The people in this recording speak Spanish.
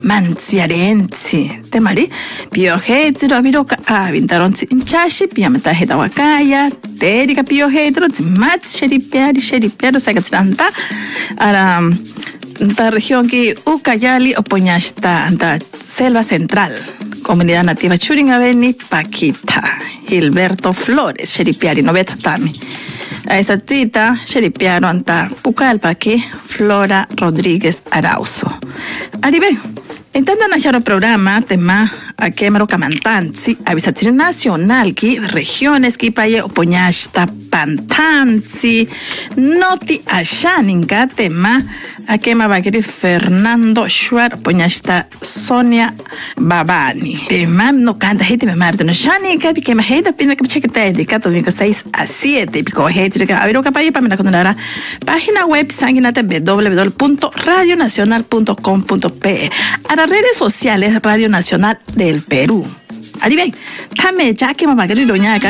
manziarenzi temari piohetro biroka vintaronzi inchashi piamata hetawakaya terika piohetro mat sheripiaro sakatranta ara anta región que Ucayali opoñashta anta selva central comunidad nativa Churingaveni Paquita Gilberto Flores sheripiari noveta tami a esa tita sheripiaro anta Pucallpaqui Flora Rodríguez Arauzo aribe intenta nachar el programa tema a quemaro camantanzi avisación nacional que regiones que paye opoñashta pantanzi noti ashaninga tema a quema bagri Fernando Shuar opoñashta Sonia Babani tema no canta hit me marto no shaninga que me hita pina que chequete dedica todo 6 a 7 pico hate que abiro capaye para me la condenara página web sanguinata www.radionacional.com.pe a las redes sociales Radio Nacional del Perú. Arriba, tame ya que me va a querer doña acá.